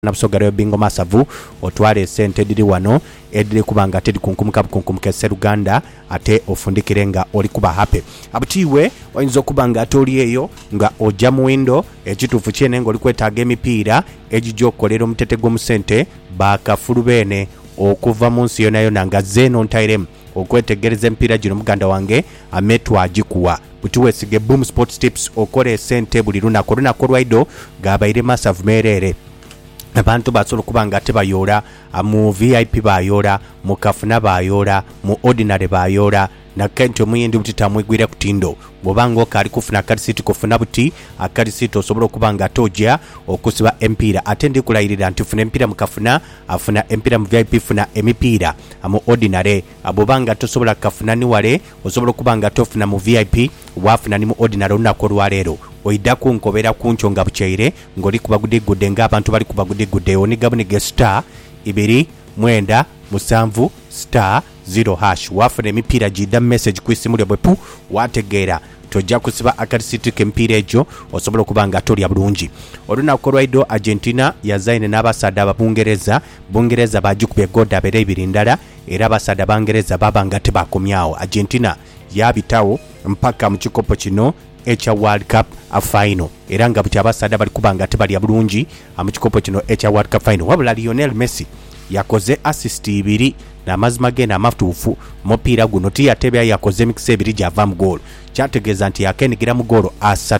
nabusogero bingo masavu otwale sente diri wano ediri kubanga tedi kunkumuka Seruganda ate ofundikire nga oli kuba happy abutiwe oyinza kubanga atoli eyo nga ojja mu window ekitufu kyene ngo oli kwetaaga emipiira ejijo kolero mutetego mu sente bakafulu bene okuva mu nsi yona nga zeno ntairem okwetegereza empiira gino muganda wange ametwa agikuwa butiwe sige boom sports tips okore sente buli lunako lwaido gabaire masavu merere abantu basobola kubanga tebayora mu VIP bayora mu kafuna bayora mu ordinary bayora na kento muyindi butita mwigwira kutindo bobanga okali kufuna karisiti kufuna buti akarisiti osobola kubanga toja okusiba empira atendi kulayirira nti funa empira mu kafuna afuna empira mu VIP funa emipiira mu ordinary abobanga tosobola kafuna ni wale osobola kubanga tofuna mu VIP wafuna ni mu ordinary unako lwalero oida kunkobera kunchonga buchaire ngoli kubagudigudde nga abantu bali kubagudigudde onigabunige star 2 star 0 hash wafuna emipiira jida message kwisimulya bwepu wategeera tojja kusiba akarisiti k'empiira ejo osobola kubanga tolya bulungi olunaku lwaido Argentina yazaine n'abasaada bungereza bagikubye goda abere ibiri ndala era abasaada bangereza babanga tebakomyawo Argentina yabitawo mpaka mu kikopo kino echa World Cup final era nga buti abasaada bali kubanga tebali bulungi mu kikopo kino echa World Cup final wabula Lionel Messi yakoze assist 2 na mazima gena amatuufu mopiira guno tiyatebya yakoze mikise 2 java mu goal kyategeeza nti yakenigira mu goal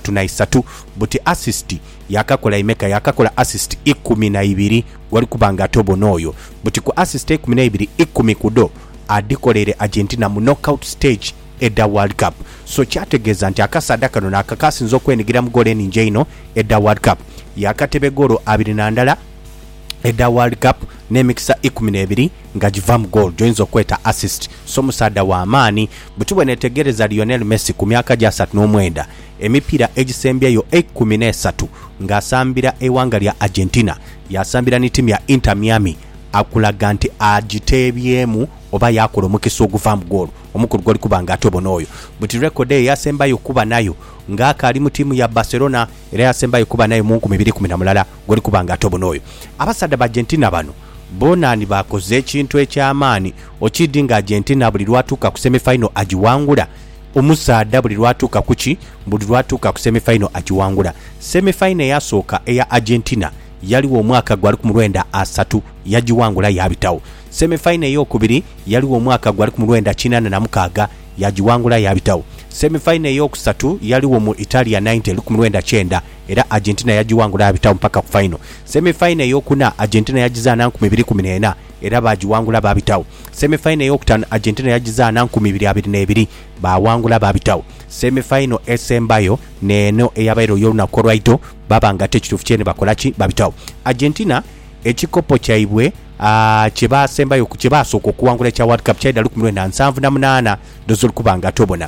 3 buti assist yakakola imeka yakakola assist 12 wali kubanga tobonoyo buti ku assist 12 10 kudo adikolere Argentina mu knockout stage edda World Cup so kyategeeza nti akasaada kano nakakasinza okwenigira mu goal eninja ino edda World Cup yakatebe goal 2 edda World Cup nemikisa 12 nga jiva mu goal joinzo kweta assist so musaada wa amani butibwe netegereza Lionel Messi ku myaka ja 39 emipiira egisembyeyo 13 nga asambira ewanga lya Argentina yasambira ni timu ya Inter Miami akulaga nti agitebyemu oba yakola omukisa oguva mu goal omukulu goli kubanga atobonoyo buti record yasembayo kuba nayo ngaka ali mu timu ya Barcelona era yasembayo kuba nayo mu 2010 goli kubanga atobonoyo abasada ba Argentina bano bonani bakoze ekintu ekyamaani okidinga Argentina buli lwatuuka ku semi-final agiwangula omusaada buli lwatuuka kuki buli lwatuuka ku semi-final agiwangula semi-final yasooka eya Argentina yaliwo omwaka gwali ku 93 yagiwangula yabitawo semi-final ey'okubiri yaliwo omwaka gwali ku 96 yagiwangula yabitawo semi-final ey'okusatu yaliwo mu Italia 90 ku 99 era Argentina yagiwangula yabitawo mpaka ku final semi-final ey'okuna Argentina yagizaana 2014 era bagiwangula babitawo semi-final ey'okutano Argentina yagizaana 2022 bawangula babitawo semi-final esembayo neno eyabairo y'olunaku lwaito babanga tekituufu kyene bakolaki babitawo Argentina ekikopo kyaibwe kyebasembayo kyebasooka okuwangula kya World Cup kyaida 1978 dozol kubanga tobona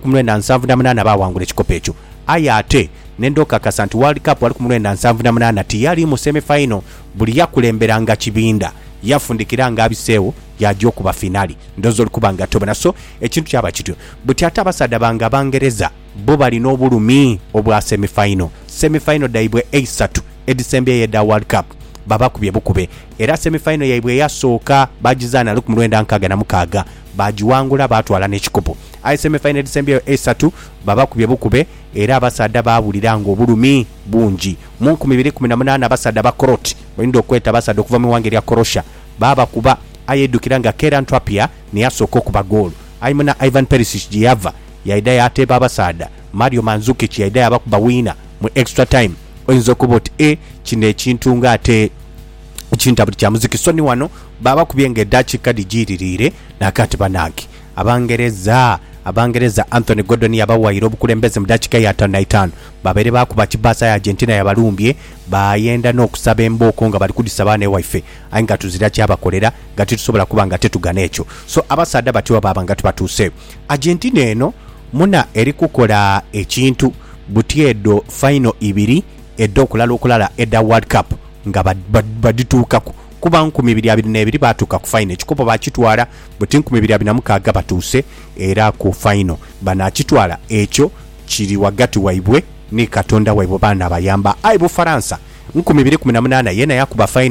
1978 bawangula ekikopo ekyo ate nendoka kasanti World Cup wali 1978 tiyali mu semi-final buli yakulemberanga kibinda yafundikiranga abiseewo yajja okuba finali ndozol kubanga tobona so ekintu kyaba kityo buti ate abasaada banga bangereza bo balina obulumi obwa semi-final daibwe 3 edisembye yedda World Cup babakubye bukube era semi-final yaibwe yasooka bagizaana 1966 bagiwangula batwala n'ekikopo semi-final edisembye 3 babakubye bukube era abasaada babulira ngo obulumi bungi mu 2018 abasaada ba Croatia bayinza okweta abasaada okuva mu wange lya Croatia babakuba ayedukira nga Keran Trippier niyasooka okuba goal ayimuna Ivan Perisic giyava yaida yateba abasaada Mario Mandzukic yaida yabakuba wina mu extra time oyinza okuba oti kino ekintu nga ate ekintu kya muziki so ni wano baba kubyenga eddakiika digiririre nakati banaki abangereza Anthony Gordon yabawaira obukulembeze mu dakiika ya 55 babere bakuba kibasa ya Argentina yabalumbye bayenda n'okusaba embooko nga bali kudisaba ne wife ayinga tuzira kyabakolera nga tusobola kubanga tetugana ekyo so abasaada batiwa babanga tubatuuse Argentina eno muna eri kukola ekintu butiedo final 2 edda okulala edda World Cup nga badituukako kuba 2022 batuuka ku final ekikopo bakitwala buti 2026 batuuse era ku final banakitwala ekyo kiri wagati waibwe ni Katonda waibwe bana bayamba Bufaransa 2018 yena yakuba final